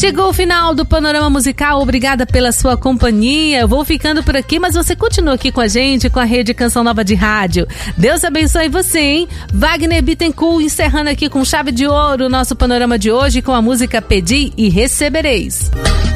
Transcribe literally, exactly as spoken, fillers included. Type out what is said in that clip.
Chegou o final do Panorama Musical, obrigada pela sua companhia. Eu vou ficando por aqui, mas você continua aqui com a gente, com a Rede Canção Nova de Rádio. Deus abençoe você, hein? Wagner Bittencourt encerrando aqui com chave de ouro o nosso panorama de hoje com a música Pedi e Recebereis.